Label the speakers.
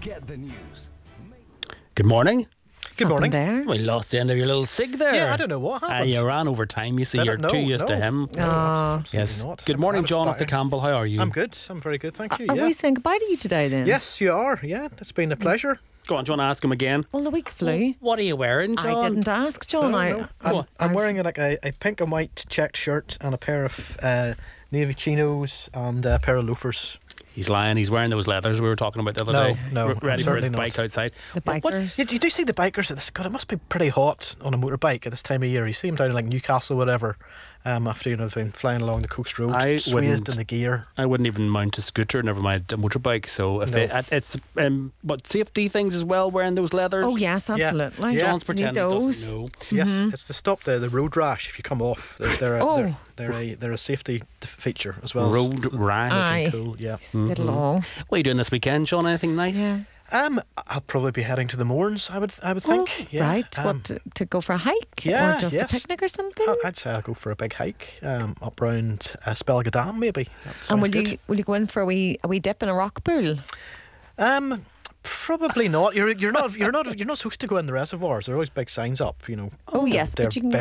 Speaker 1: Get the news.
Speaker 2: Good morning.
Speaker 3: Good morning.
Speaker 4: There.
Speaker 2: We lost the end of your little sig there.
Speaker 3: Yeah, I don't know what happened.
Speaker 2: You ran over time. You see,
Speaker 3: Did
Speaker 2: you're
Speaker 3: it? No,
Speaker 2: too used to
Speaker 3: no.
Speaker 2: him.
Speaker 3: No, absolutely
Speaker 2: Yes.
Speaker 3: not.
Speaker 2: Good morning,
Speaker 3: I was
Speaker 2: John off the
Speaker 3: back-
Speaker 2: Campbell. How are you?
Speaker 3: I'm good. I'm very good, thank you.
Speaker 4: Are
Speaker 3: Yeah.
Speaker 4: we saying goodbye to you today then?
Speaker 3: Yes, you are. Yeah, it's been a pleasure.
Speaker 2: Go on, do you want to ask him again?
Speaker 4: Well, the week flew.
Speaker 2: What are you wearing, John?
Speaker 4: I didn't ask, John.
Speaker 3: No. I'm wearing like a pink and white checked shirt and a pair of navy chinos and a pair of loafers.
Speaker 2: He's lying. He's wearing those leathers we were talking about the other day.
Speaker 3: No,
Speaker 2: Ready for his
Speaker 3: certainly
Speaker 2: bike
Speaker 3: not.
Speaker 2: outside.
Speaker 4: The
Speaker 2: What-
Speaker 4: bikers.
Speaker 3: You do see the bikers at this? God, it must be pretty hot on a motorbike at this time of year. You see them down in like Newcastle, whatever. After they've been flying along the coast road,
Speaker 2: I
Speaker 3: swathed
Speaker 2: wouldn't-
Speaker 3: in the gear.
Speaker 2: I wouldn't even mount a scooter, never mind a motorbike. So if
Speaker 3: No.
Speaker 2: it's what safety things as well, wearing those leathers.
Speaker 4: Oh, yes, absolutely.
Speaker 3: Yeah.
Speaker 2: John's
Speaker 4: Need
Speaker 2: pretending he
Speaker 4: those.
Speaker 2: doesn't know.
Speaker 3: Yes, it's to stop the road rash if you come off.
Speaker 4: Oh.
Speaker 3: They're a safety feature as well.
Speaker 2: Road rash.
Speaker 4: Aye.
Speaker 3: Cool, yeah.
Speaker 4: It'll all.
Speaker 2: What are you doing this weekend, John? Anything nice?
Speaker 4: Yeah.
Speaker 3: I'll probably be heading to the Mourns. I would think.
Speaker 4: Oh,
Speaker 3: Yeah.
Speaker 4: Right. What, to go for a hike?
Speaker 3: yeah,
Speaker 4: Or just
Speaker 3: yes.
Speaker 4: a picnic or something?
Speaker 3: I'd say I'll go for a big hike up round Spelgadam, maybe. That
Speaker 4: And
Speaker 3: sounds
Speaker 4: will
Speaker 3: good.
Speaker 4: you go in for a wee dip in a rock pool?
Speaker 3: Probably not. You're not supposed to go in the reservoirs. There are always big signs up.
Speaker 4: Oh, yes,
Speaker 3: they're
Speaker 4: but you can